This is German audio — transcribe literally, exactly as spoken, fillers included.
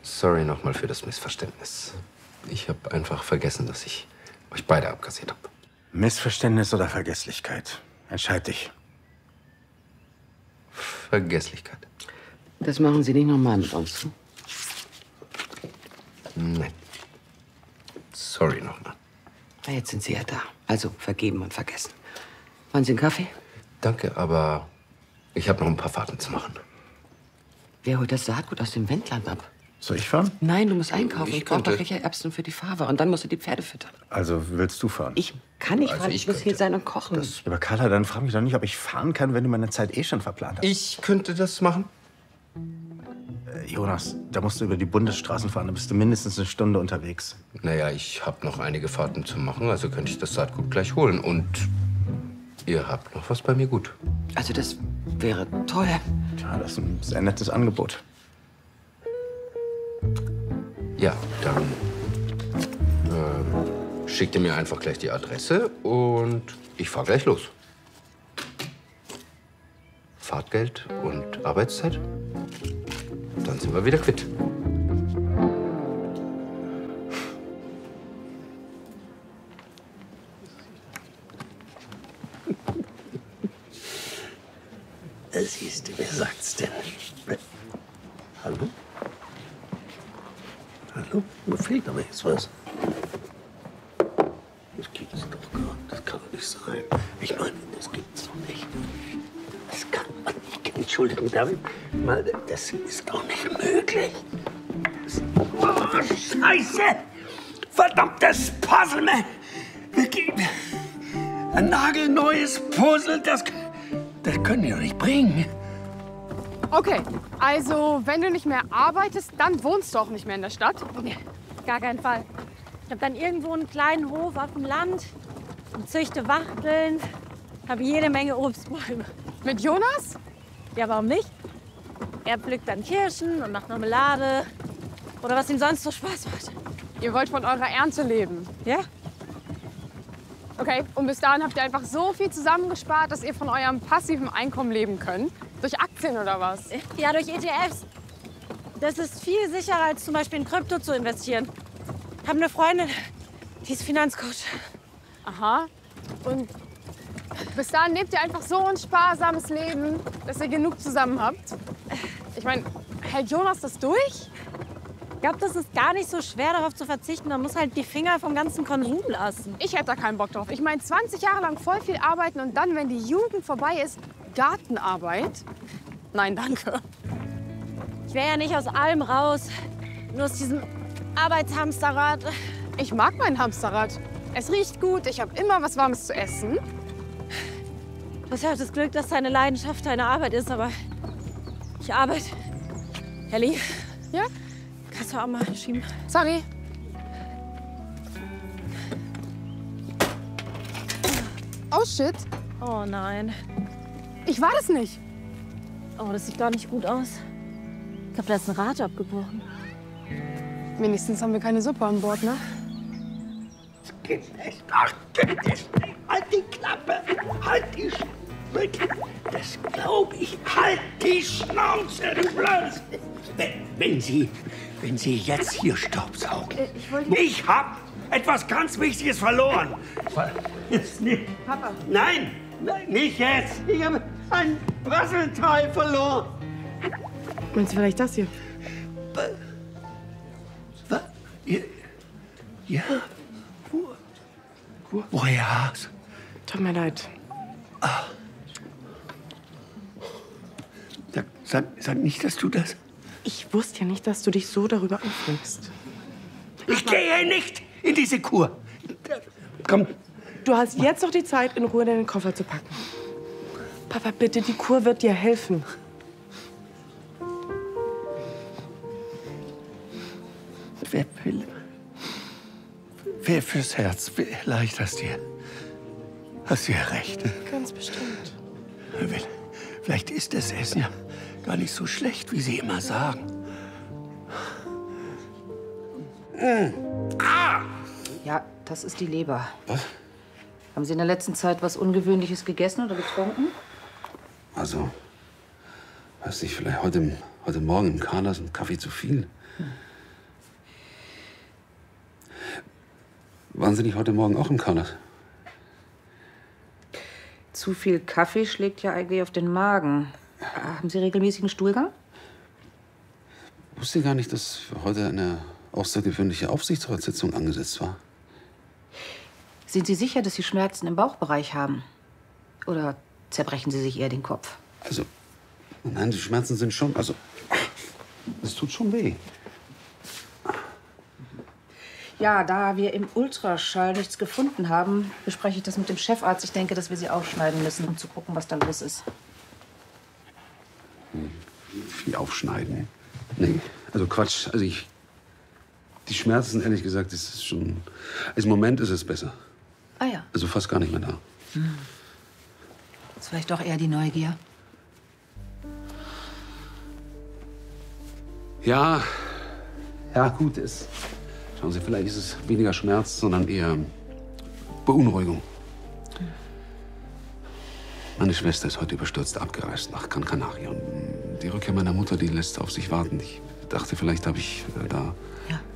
Sorry nochmal für das Missverständnis. Ich habe einfach vergessen, dass ich euch beide abkassiert habe. Missverständnis oder Vergesslichkeit? Entscheid dich. Vergesslichkeit. Das machen Sie nicht nochmal mit uns. Nein. Sorry nochmal. Na, jetzt sind Sie ja da. Also vergeben und vergessen. Wollen Sie einen Kaffee? Danke, aber ich habe noch ein paar Fahrten zu machen. Wer holt das Saatgut aus dem Wendland ab? Soll ich fahren? Nein, du musst einkaufen. Ich Ich brauche könnte. noch Kichererbsen für die Fava. Und dann musst du die Pferde füttern. Also willst du fahren? Ich kann nicht Also fahren. ich Ich muss könnte. hier sein und kochen. Ja, aber Carla, dann frag mich doch nicht, ob ich fahren kann, wenn du meine Zeit eh schon verplant hast. Ich könnte das machen. Äh, Jonas, da musst du über die Bundesstraßen fahren. Da bist du mindestens eine Stunde unterwegs. Naja, ich habe noch einige Fahrten zu machen, also könnte ich das Saatgut gleich holen. Und ihr habt noch was bei mir gut. Also das wäre toll. Tja, das ist ein sehr nettes Angebot. Ja, dann ähm, schickt ihr mir einfach gleich die Adresse und ich fahre gleich los. Fahrtgeld und Arbeitszeit? Dann sind wir wieder quitt. Siehst du, wer sagt's denn? Wer- Hallo? Hallo? Mir fehlt aber jetzt was. Das gibt's doch gar nicht. Das kann doch nicht sein. Ich meine, das gibt's doch nicht. Das kann man nicht. Entschuldigung, David. Mal, das ist doch nicht möglich. Das, oh, Scheiße! Verdammtes Puzzle, man! Ein nagelneues Puzzle, das, das können die doch nicht bringen. Okay, also wenn du nicht mehr arbeitest, dann wohnst du auch nicht mehr in der Stadt. Gar keinen Fall. Ich habe dann irgendwo einen kleinen Hof auf dem Land und züchte Wachteln, habe jede Menge Obstbäume. Mit Jonas? Ja, warum nicht? Er pflückt dann Kirschen und macht Marmelade oder was ihm sonst so Spaß macht. Ihr wollt von eurer Ernte leben. Ja? Okay, und bis dahin habt ihr einfach so viel zusammengespart, dass ihr von eurem passiven Einkommen leben könnt? Durch Aktien oder was? Ja, durch E T Fs. Das ist viel sicherer, als zum Beispiel in Krypto zu investieren. Ich habe eine Freundin, die ist Finanzcoach. Aha. Und bis dahin lebt ihr einfach so ein sparsames Leben, dass ihr genug zusammen habt? Ich meine, hält Jonas das durch? Ich glaube, das ist gar nicht so schwer, darauf zu verzichten. Man muss halt die Finger vom ganzen Konsum lassen. Ich hätte da keinen Bock drauf. Ich meine, zwanzig Jahre lang voll viel arbeiten und dann, wenn die Jugend vorbei ist, Gartenarbeit? Nein, danke. Ich wäre ja nicht aus allem raus. Nur aus diesem Arbeitshamsterrad. Ich mag mein Hamsterrad. Es riecht gut, ich habe immer was Warmes zu essen. Du hast ja auch das Glück, dass deine Leidenschaft deine Arbeit ist, aber ich arbeite. Elli, Ja? kannst du auch mal schieben? Sorry. Oh shit. Oh nein. Ich war das nicht. Oh, das sieht gar nicht gut aus. Ich glaube, da ist ein Rad abgebrochen. Wenigstens haben wir keine Suppe an Bord, ne? Das geht nicht. Ach, geht nicht. Halt die Klappe. Halt die Schnauze. Das glaube ich. Halt die Schnauze, du Blödes. Wenn, wenn Sie, wenn Sie jetzt hier Staubsaugen. Äh, ich wollte- Ich hab etwas ganz Wichtiges verloren. Jetzt nicht. Papa. Nein, nein, nicht jetzt. Ich habe ein Puzzleteil verloren. Meinst du vielleicht das hier? Was? Ja. Ja. Wo, wo, woher hast Tut mir leid. Sag, sag, sag nicht, dass du das... Ich wusste ja nicht, dass du dich so darüber aufregst. Ich gehe nicht in diese Kur. Komm, Du hast jetzt noch die Zeit, in Ruhe deinen Koffer zu packen. Papa, bitte, die Kur wird dir helfen. wer will... Wer fürs Herz, wer leicht hast dir. Hast du ja recht. Ganz bestimmt. Vielleicht ist das Essen ja gar nicht so schlecht, wie Sie immer sagen. Ja, das ist die Leber. Was? Haben Sie in der letzten Zeit was Ungewöhnliches gegessen oder getrunken? Also, weiß nicht, vielleicht heute, heute Morgen im Carlas ein Kaffee zu viel. Waren Sie nicht heute Morgen auch im Kaunas? Zu viel Kaffee schlägt ja eigentlich auf den Magen. Haben Sie regelmäßigen Stuhlgang? Ich wusste gar nicht, dass für heute eine außergewöhnliche Aufsichtsratssitzung angesetzt war. Sind Sie sicher, dass Sie Schmerzen im Bauchbereich haben? Oder zerbrechen Sie sich eher den Kopf? Also, nein, die Schmerzen sind schon, also, es tut schon weh. Ja, da wir im Ultraschall nichts gefunden haben, bespreche ich das mit dem Chefarzt. Ich denke, dass wir Sie aufschneiden müssen, um zu gucken, was da los ist. Wie aufschneiden? Nee, also Quatsch. Also ich, die Schmerzen, ehrlich gesagt, das ist schon, also im Moment ist es besser. Ah ja. Also fast gar nicht mehr da. Hm. Ist vielleicht doch eher die Neugier. Ja, ja, gut ist. Schauen Sie, vielleicht ist es weniger Schmerz, sondern eher Beunruhigung. Meine Schwester ist heute überstürzt abgereist nach Gran Canaria. Und die Rückkehr meiner Mutter, die lässt auf sich warten. Ich dachte, vielleicht habe ich äh, da... Ja.